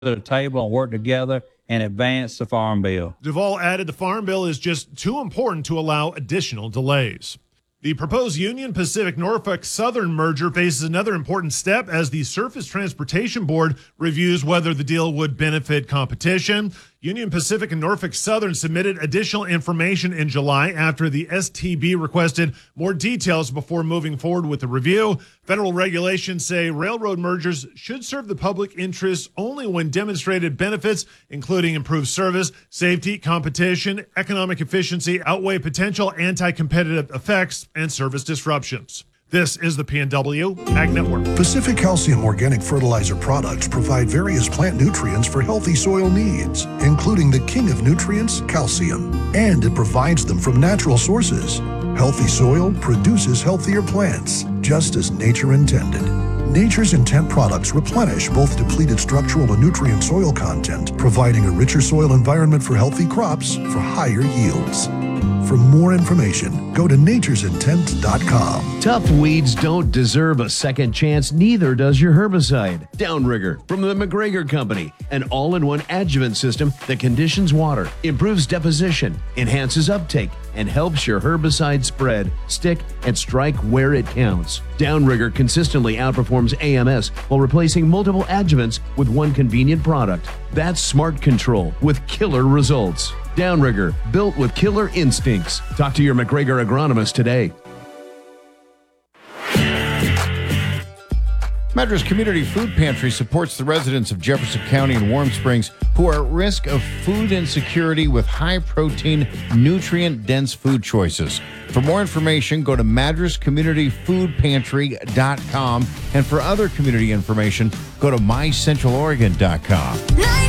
at a table and work together and advance the farm bill. Duvall added the farm bill is just too important to allow additional delays. The proposed Union Pacific Norfolk Southern merger faces another important step as the Surface Transportation Board reviews whether the deal would benefit competition. Union Pacific and Norfolk Southern submitted additional information in July after the STB requested more details before moving forward with the review. Federal regulations say railroad mergers should serve the public interest only when demonstrated benefits, including improved service, safety, competition, economic efficiency, outweigh potential anti-competitive effects and service disruptions. This is the PNW Ag Network. Pacific Calcium organic fertilizer products provide various plant nutrients for healthy soil needs, including the king of nutrients, calcium. And it provides them from natural sources. Healthy soil produces healthier plants, just as nature intended. Nature's Intent products replenish both depleted structural and nutrient soil content, providing a richer soil environment for healthy crops for higher yields. For more information, go to naturesintent.com. Tough weeds don't deserve a second chance, neither does your herbicide. Downrigger from the McGregor Company, an all-in-one adjuvant system that conditions water, improves deposition, enhances uptake, and helps your herbicide spread, stick, and strike where it counts. Downrigger consistently outperforms AMS while replacing multiple adjuvants with one convenient product. That's smart control with killer results. Downrigger, built with killer instincts. Talk to your McGregor agronomist today. Madras Community Food Pantry supports the residents of Jefferson County and Warm Springs who are at risk of food insecurity with high-protein, nutrient-dense food choices. For more information, go to madrascommunityfoodpantry.com. And for other community information, go to mycentraloregon.com.